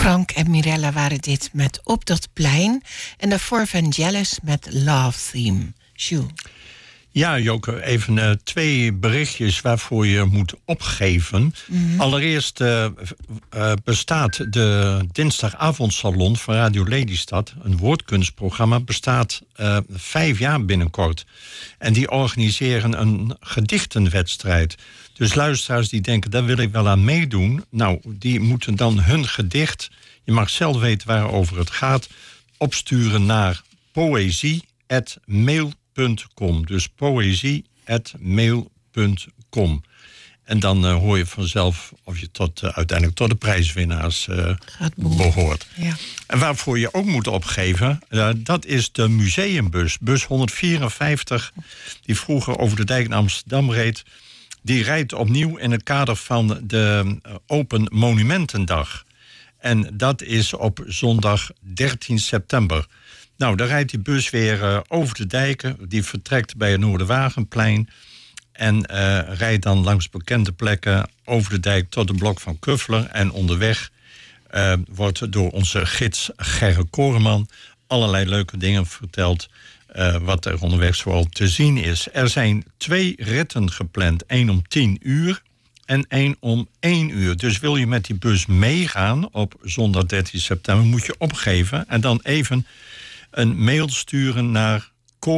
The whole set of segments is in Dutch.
Frank en Mirella waren dit met Op dat plein. En daarvoor Vangelis met Love Theme. Jules. Ja, Joke, even 2 berichtjes waarvoor je moet opgeven. Mm-hmm. Allereerst bestaat de dinsdagavondsalon van Radio Lelystad, een woordkunstprogramma, bestaat 5 jaar binnenkort. En die organiseren een gedichtenwedstrijd. Dus luisteraars die denken, daar wil ik wel aan meedoen. Nou, die moeten dan hun gedicht, je mag zelf weten waarover het gaat, opsturen naar poëzie@mail.com. Dus poëzie@mail.com. En dan hoor je vanzelf of je uiteindelijk tot de prijswinnaars behoort. Ja. En waarvoor je ook moet opgeven, dat is de museumbus. Bus 154, die vroeger over de dijk in Amsterdam reed. Die rijdt opnieuw in het kader van de Open Monumentendag. En dat is op zondag 13 september. Nou, dan rijdt die bus weer over de dijken. Die vertrekt bij het Noorderwagenplein. En rijdt dan langs bekende plekken over de dijk tot het blok van Kuffler. En onderweg wordt door onze gids Gerre Koreman allerlei leuke dingen verteld. Wat er onderweg zoal te zien is. Er zijn 2 ritten gepland. 1 om 10 uur en 1 om 1 uur. Dus wil je met die bus meegaan op zondag 13 september... moet je opgeven en dan even een mail sturen naar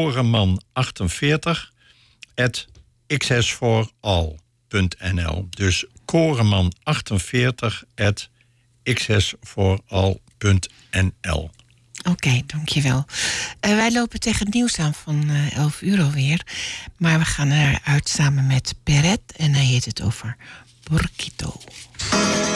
koreman48@xsforall.nl. Dus koreman48@xsforall.nl. Oké, dankjewel. Wij lopen tegen het nieuws aan van 11 uur alweer. Maar we gaan eruit samen met Perret en hij heet het over Borquito.